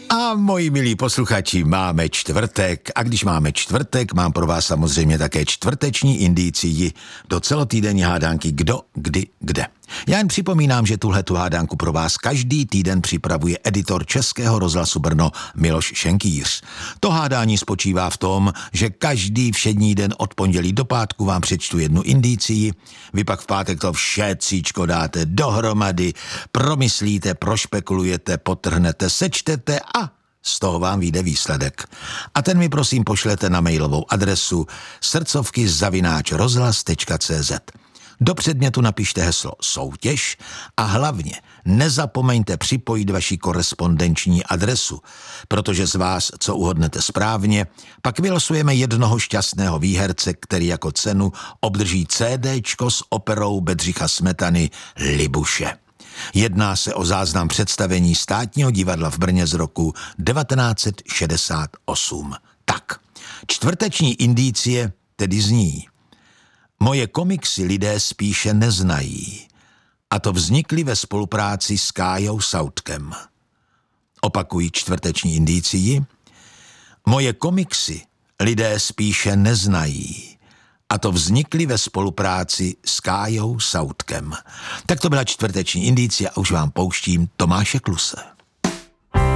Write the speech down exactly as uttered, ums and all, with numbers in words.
A moji milí posluchači, máme čtvrtek a když máme čtvrtek, mám pro vás samozřejmě také čtvrteční indicii do celotýdenní hádánky Kdo, kdy, kde. Já jen připomínám, že tuhletu hádánku pro vás každý týden připravuje editor Českého rozhlasu Brno Miloš Šenkýř. To hádání spočívá v tom, že každý všední den od pondělí do pátku vám přečtu jednu indicii, vy pak v pátek to všetcíčko dáte dohromady, promyslíte, prošpekulujete, potrhnete, sečtete a z toho vám vyjde výsledek. A ten mi prosím pošlete na mailovou adresu srdcovky zavináč rozhlas tečka cé zet. Do předmětu napište heslo soutěž a hlavně nezapomeňte připojit vaši korespondenční adresu, protože z vás, co uhodnete správně, pak vylosujeme jednoho šťastného výherce, který jako cenu obdrží CDčko s operou Bedřicha Smetany Libuše. Jedná se o záznam představení Státního divadla v Brně z roku devatenáct set šedesát osm. Tak, čtvrteční indicie tedy zní: Moje komiksy lidé spíše neznají, a to vznikly ve spolupráci s Kájou Sautkem. Opakuji čtvrteční indicii. Moje komiksy lidé spíše neznají, a to vznikly ve spolupráci s Kájou Sautkem. Tak to byla čtvrteční indicie a už vám pouštím Tomáše Kluse.